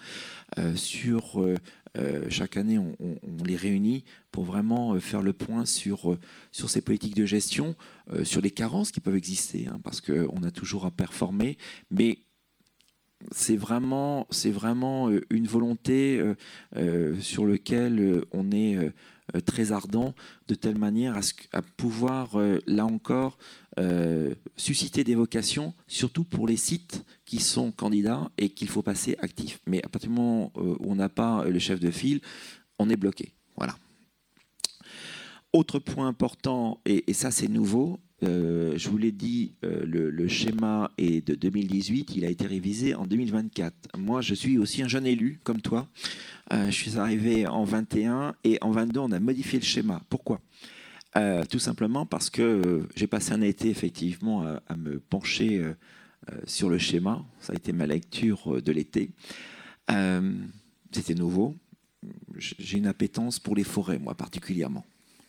Chaque année, on les réunit pour vraiment faire le point sur ces politiques de gestion, sur les carences qui peuvent exister, hein, parce qu'on a toujours à performer, mais c'est vraiment une volonté sur laquelle on est très ardent, de telle manière à pouvoir, là encore, susciter des vocations, surtout pour les sites qui sont candidats et qu'il faut passer actifs. Mais à partir du moment où on n'a pas le chef de file, on est bloqué. Voilà. Autre point important, et ça c'est nouveau, je vous l'ai dit, le schéma est de 2018, il a été révisé en 2024. Moi, je suis aussi un jeune élu, comme toi. Je suis arrivé en 21 et en 22, on a modifié le schéma. Pourquoi ? Tout simplement parce que j'ai passé un été, effectivement, à me pencher sur le schéma. Ça a été ma lecture de l'été. C'était nouveau. J'ai une appétence pour les forêts, moi, particulièrement.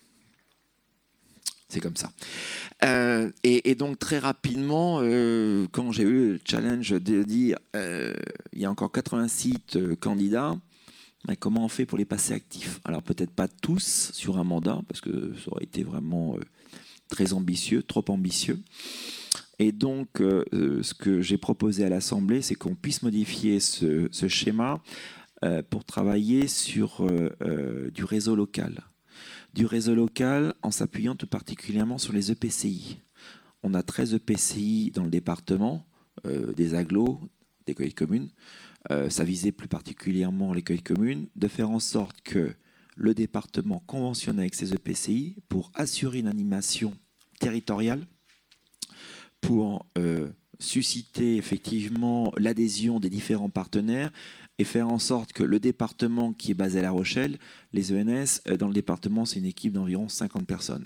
C'est comme ça. Et donc, très rapidement, quand j'ai eu le challenge de dire il y a encore 80 sites candidats, mais comment on fait pour les passer actifs? Alors, peut-être pas tous sur un mandat, parce que ça aurait été vraiment très ambitieux, trop ambitieux. Et donc, ce que j'ai proposé à l'Assemblée, c'est qu'on puisse modifier ce schéma pour travailler sur du réseau local. Du réseau local en s'appuyant tout particulièrement sur les EPCI. On a 13 EPCI dans le département, des agglos, des communautés communes. Ça visait plus particulièrement les communautés communes, de faire en sorte que le département conventionne avec ces EPCI pour assurer une animation territoriale, pour susciter effectivement l'adhésion des différents partenaires et faire en sorte que le département qui est basé à La Rochelle, les ENS, dans le département, c'est une équipe d'environ 50 personnes.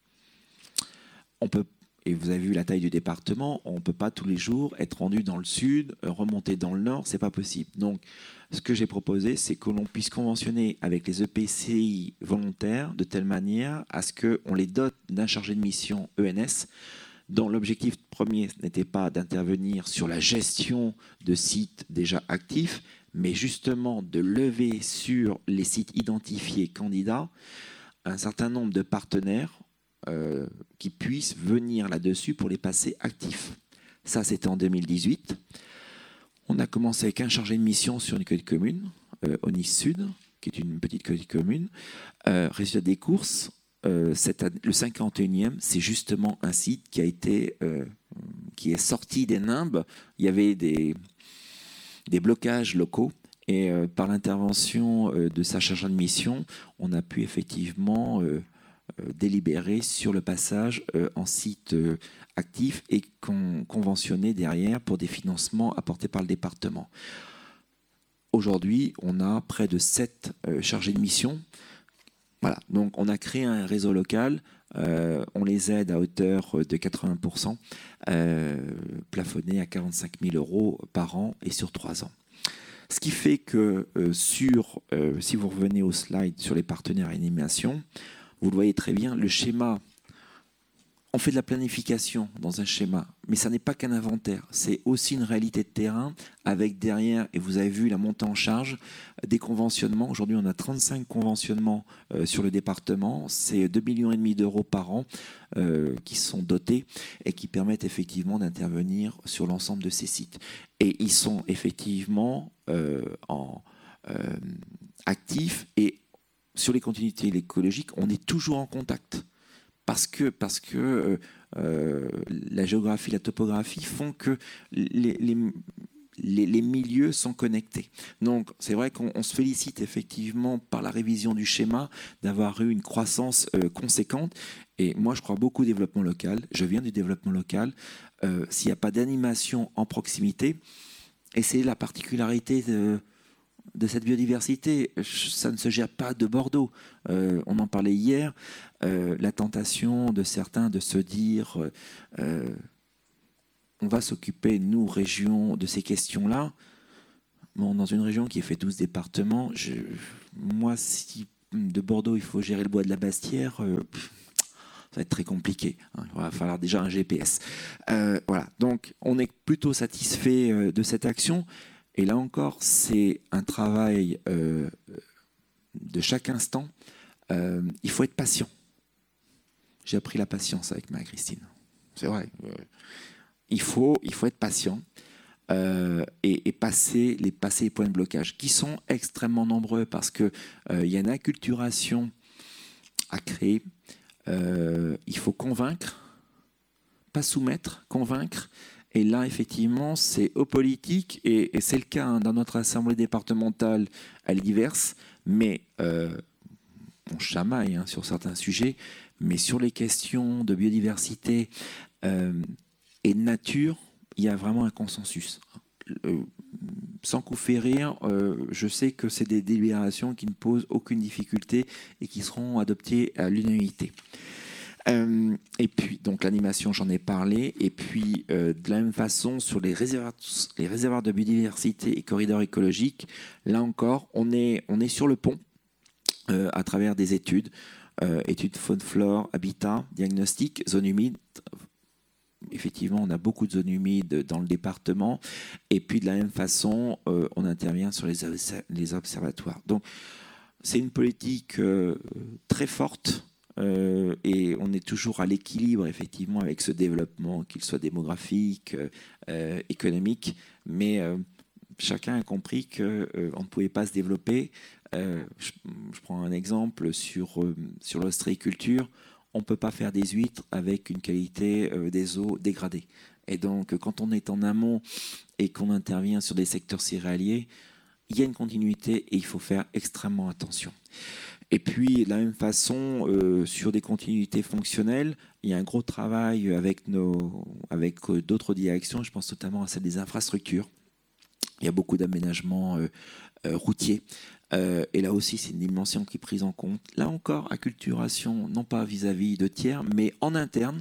On peut, et vous avez vu la taille du département, on ne peut pas tous les jours être rendu dans le sud, remonter dans le nord, c'est pas possible. Donc, ce que j'ai proposé, c'est que l'on puisse conventionner avec les EPCI volontaires de telle manière à ce qu'on les dote d'un chargé de mission ENS, dont l'objectif premier n'était pas d'intervenir sur la gestion de sites déjà actifs, mais justement de lever sur les sites identifiés candidats un certain nombre de partenaires qui puissent venir là-dessus pour les passer actifs. Ça, c'était en 2018. On a commencé avec un chargé de mission sur une communauté commune, Onis Sud, qui est une petite communauté commune. Résultat des courses, le 51e, c'est justement un site qui a été, qui est sorti des nimbes. Il y avait des blocages locaux et par l'intervention de sa chargée de mission, on a pu effectivement délibérer sur le passage en site actif et conventionné derrière pour des financements apportés par le département. Aujourd'hui, on a près de 7 chargés de mission. Voilà, donc on a créé un réseau local, on les aide à hauteur de 80%, plafonné à 45 000 € par an et sur 3 ans. Ce qui fait que si vous revenez au slide sur les partenaires animation, vous le voyez très bien, le schéma, on fait de la planification dans un schéma, mais ça n'est pas qu'un inventaire, c'est aussi une réalité de terrain avec derrière, et vous avez vu la montée en charge, des conventionnements. Aujourd'hui, on a 35 conventionnements sur le département, c'est 2,5 millions d'euros par an qui sont dotés et qui permettent effectivement d'intervenir sur l'ensemble de ces sites. Et ils sont effectivement actifs et sur les continuités écologiques, on est toujours en contact. Parce que la géographie, la topographie font que les milieux sont connectés. Donc, c'est vrai qu'on se félicite effectivement par la révision du schéma d'avoir eu une croissance conséquente. Et moi, je crois beaucoup au développement local. Je viens du développement local. S'il n'y a pas d'animation en proximité, Et c'est la particularité de cette biodiversité. Ça ne se gère pas de Bordeaux. On en parlait hier. La tentation de certains de se dire on va s'occuper, nous, région, de ces questions-là. Bon, dans une région qui fait 12 départements, moi, si de Bordeaux, il faut gérer le bois de la Bastière, ça va être très compliqué. Hein. Il va falloir déjà un GPS. Voilà. Donc, on est plutôt satisfait de cette action. Et là encore, c'est un travail de chaque instant. Il faut être patient. J'ai appris la patience avec Marie-Christine. C'est vrai. Il faut être patient et passer les points de blocage, qui sont extrêmement nombreux parce qu'il y a une acculturation à créer. Il faut convaincre, pas soumettre, convaincre. Et là, effectivement, c'est aux politiques, et c'est le cas hein, dans notre assemblée départementale, elle est diverse, mais on chamaille hein, sur certains sujets, mais sur les questions de biodiversité et de nature, il y a vraiment un consensus. Sans coup férir, je sais que c'est des délibérations qui ne posent aucune difficulté et qui seront adoptées à l'unanimité. Et puis, donc l'animation, j'en ai parlé. Et puis, de la même façon, sur les réservoirs de biodiversité et corridors écologiques, là encore, on est sur le pont à travers des études faune-flore, habitat, diagnostic, zone humide. Effectivement, on a beaucoup de zones humides dans le département. Et puis, de la même façon, on intervient sur les observatoires. Donc, c'est une politique très forte. Et on est toujours à l'équilibre, effectivement, avec ce développement, qu'il soit démographique, économique. Mais chacun a compris qu'on ne pouvait pas se développer. Je prends un exemple sur l'ostréiculture. On ne peut pas faire des huîtres avec une qualité des eaux dégradée. Et donc, quand on est en amont et qu'on intervient sur des secteurs céréaliers, il y a une continuité et il faut faire extrêmement attention. Et puis, de la même façon, sur des continuités fonctionnelles, il y a un gros travail avec d'autres directions. Je pense notamment à celle des infrastructures. Il y a beaucoup d'aménagements routiers. Et là aussi, c'est une dimension qui est prise en compte. Là encore, acculturation, non pas vis-à-vis de tiers, mais en interne,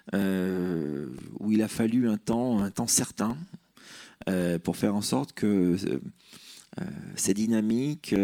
où il a fallu un temps certain pour faire en sorte que ces dynamiques,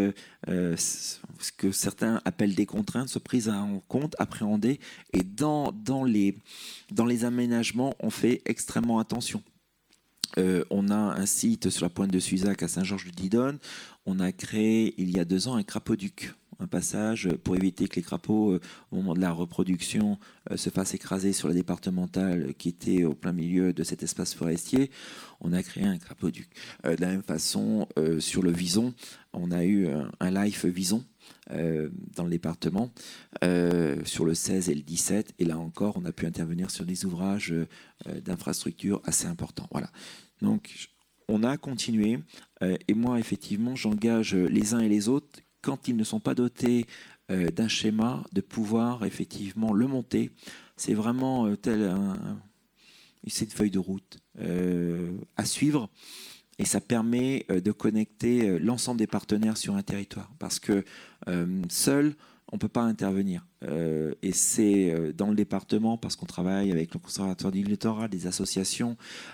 ce que certains appellent des contraintes, soient prises en compte, appréhendées. Et dans les aménagements, on fait extrêmement attention. On a un site sur la pointe de Suzac à Saint-Georges-du-Didonne. On a créé il y a 2 ans un crapauduc, un passage pour éviter que les crapauds, au moment de la reproduction, se fassent écraser sur la départementale qui était au plein milieu de cet espace forestier. On a créé un crapauduc. De la même façon, sur le Vison, on a eu un LIFE Vison dans le département, sur le 16 et le 17. Et là encore, on a pu intervenir sur des ouvrages d'infrastructures assez importants. Voilà. Donc, on a continué. Et moi, effectivement, j'engage les uns et les autres, quand ils ne sont pas dotés d'un schéma, de pouvoir effectivement le monter. C'est vraiment c'est une feuille de route à suivre. Et ça permet de connecter l'ensemble des partenaires sur un territoire. Parce que seul, on ne peut pas intervenir. Et c'est dans le département, parce qu'on travaille avec le Conservatoire du littoral, des associations,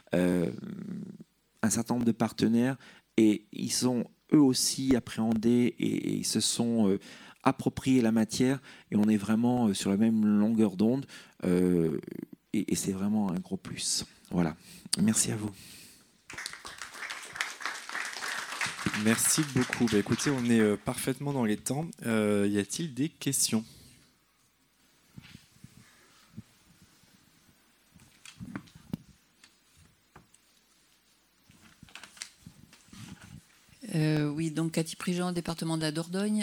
un certain nombre de partenaires, et ils ont eux aussi appréhendé et se sont appropriés la matière, et on est vraiment sur la même longueur d'onde, et c'est vraiment un gros plus. Voilà. Merci à vous. Merci beaucoup. Bah, écoutez, on est parfaitement dans les temps. Y a-t-il des questions ? Oui, donc Cathy Prigent, département de la Dordogne.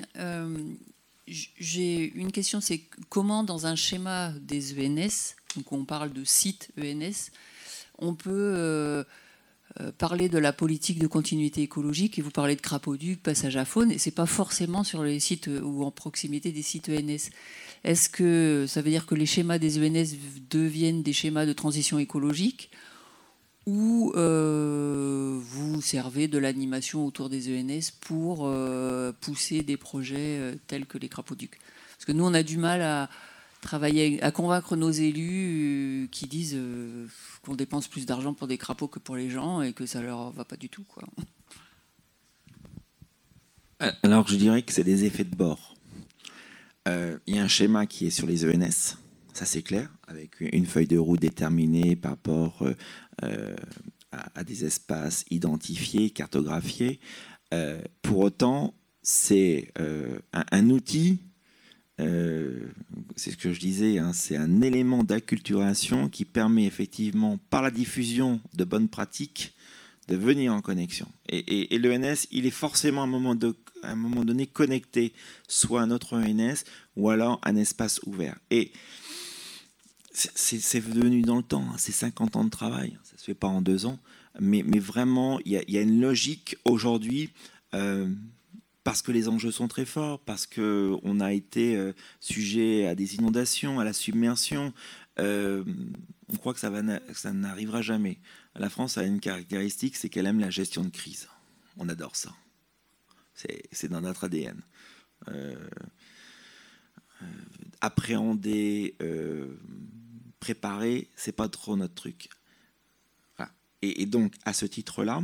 J'ai une question, c'est comment dans un schéma des ENS, donc on parle de sites ENS, on peut parler de la politique de continuité écologique, et vous parlez de crapauduc, passage à faune, et c'est pas forcément sur les sites ou en proximité des sites ENS. Est-ce que ça veut dire que les schémas des ENS deviennent des schémas de transition écologique, ou vous servez de l'animation autour des ENS pour pousser des projets tels que les crapauducs? Parce que nous, on a du mal à travailler, à convaincre nos élus qui disent qu'on dépense plus d'argent pour des crapauds que pour les gens et que ça leur va pas du tout, quoi. Alors je dirais que c'est des effets de bord. Il y a un schéma qui est sur les ENS, ça c'est clair, avec une feuille de route déterminée par rapport à des espaces identifiés, cartographiés. Pour autant, c'est un outil, c'est ce que je disais, hein, c'est un élément d'acculturation qui permet effectivement, par la diffusion de bonnes pratiques, de venir en connexion. Et l'ENS, il est forcément à un moment donné connecté, soit à notre ENS, ou alors un espace ouvert. Et c'est venu dans le temps, hein, c'est 50 ans de travail, ça ne se fait pas en 2 ans, mais vraiment, il y a une logique aujourd'hui, parce que les enjeux sont très forts, parce qu'on a été sujet à des inondations, à la submersion. On croit que ça n'arrivera jamais. La France a une caractéristique, c'est qu'elle aime la gestion de crise. On adore ça. C'est dans notre ADN. Appréhender, préparer, c'est pas trop notre truc. Voilà. Et donc, à ce titre-là,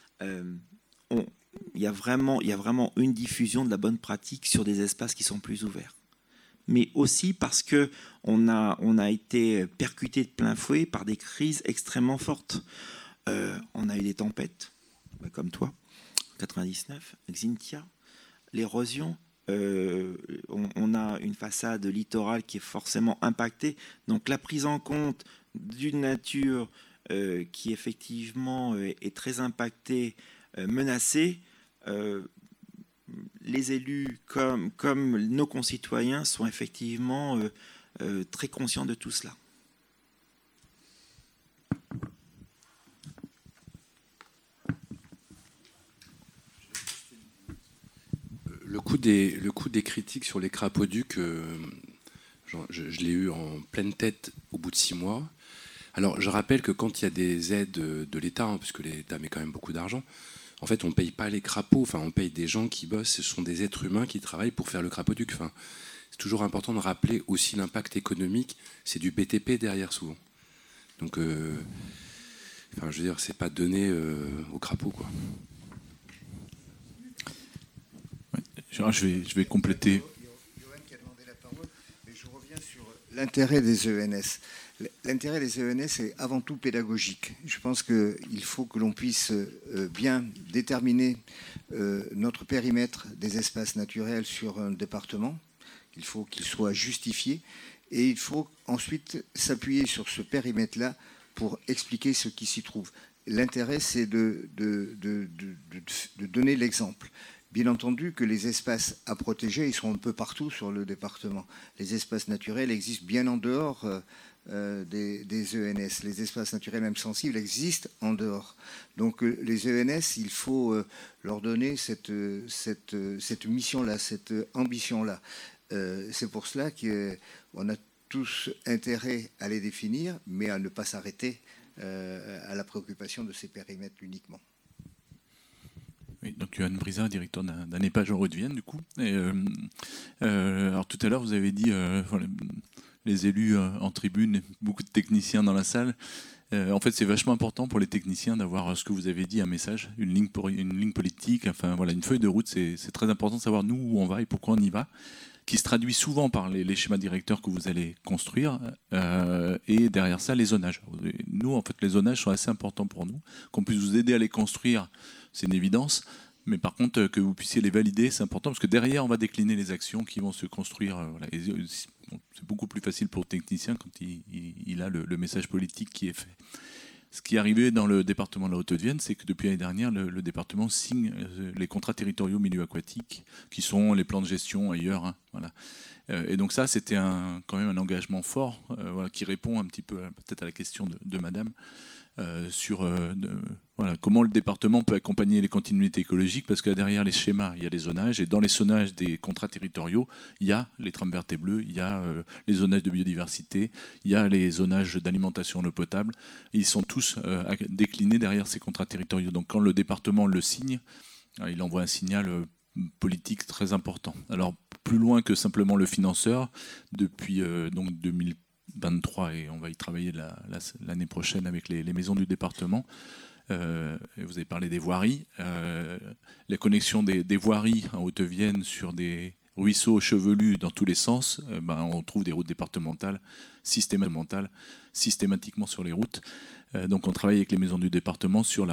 il y a vraiment une diffusion de la bonne pratique sur des espaces qui sont plus ouverts. Mais aussi parce qu'on a été percuté de plein fouet par des crises extrêmement fortes. On a eu des tempêtes, comme toi, 99, Xynthia, l'érosion. On a une façade littorale qui est forcément impactée. Donc la prise en compte d'une nature qui effectivement est très impactée, menacée, les élus comme nos concitoyens sont effectivement très conscients de tout cela. Le coup des critiques sur les crapauducs, je l'ai eu en pleine tête au bout de 6 mois. Alors, je rappelle que quand il y a des aides de l'État, hein, puisque l'État met quand même beaucoup d'argent, en fait, on ne paye pas les crapauds, enfin, on paye des gens qui bossent, ce sont des êtres humains qui travaillent pour faire le crapauduc. Enfin, c'est toujours important de rappeler aussi l'impact économique, c'est du BTP derrière souvent. Donc, enfin, je veux dire, c'est pas donné aux crapauds, quoi. Je vais compléter. Johan qui a demandé la parole, mais je reviens sur l'intérêt des ENS. L'intérêt des ENS est avant tout pédagogique. Je pense qu'il faut que l'on puisse bien déterminer notre périmètre des espaces naturels sur un département. Il faut qu'il soit justifié et il faut ensuite s'appuyer sur ce périmètre-là pour expliquer ce qui s'y trouve. L'intérêt, c'est de donner l'exemple. Bien entendu que les espaces à protéger, ils sont un peu partout sur le département. Les espaces naturels existent bien en dehors des ENS. Les espaces naturels, même sensibles, existent en dehors. Donc les ENS, il faut leur donner cette mission-là, cette ambition-là. C'est pour cela qu'on a tous intérêt à les définir, mais à ne pas s'arrêter à la préoccupation de ces périmètres uniquement. Oui, donc Johan Brizard, directeur d'un EHPAD en Haute-Vienne, du coup. Et, alors tout à l'heure, vous avez dit voilà, les élus en tribune, beaucoup de techniciens dans la salle. En fait, c'est vachement important pour les techniciens d'avoir ce que vous avez dit, un message, une ligne politique, enfin voilà, une feuille de route. C'est très important de savoir nous où on va et pourquoi on y va, qui se traduit souvent par les schémas directeurs que vous allez construire, et derrière ça, les zonages. Nous, en fait, les zonages sont assez importants pour nous. Qu'on puisse vous aider à les construire, c'est une évidence, mais par contre, que vous puissiez les valider, c'est important, parce que derrière, on va décliner les actions qui vont se construire. Voilà. C'est beaucoup plus facile pour le technicien quand il a le message politique qui est fait. Ce qui est arrivé dans le département de la Haute-Vienne, c'est que depuis l'année dernière, le département signe les contrats territoriaux milieu aquatique, qui sont les plans de gestion ailleurs. Hein, voilà. Et donc ça, c'était quand même un engagement fort, voilà, qui répond un petit peu peut-être à la question de madame. voilà, comment le département peut accompagner les continuités écologiques, parce que derrière les schémas, il y a les zonages, et dans les zonages des contrats territoriaux, il y a les trames vertes et bleues, il y a les zonages de biodiversité, il y a les zonages d'alimentation en eau potable. Ils sont tous déclinés derrière ces contrats territoriaux. Donc quand le département le signe, il envoie un signal politique très important. Alors plus loin que simplement le financeur, depuis donc 2023, et on va y travailler l'année prochaine avec les maisons du département. Vous avez parlé des voiries. La connexion des voiries en Haute-Vienne sur des ruisseaux chevelus dans tous les sens, on trouve des routes départementales systématiquement sur les routes. Donc on travaille avec les maisons du département sur la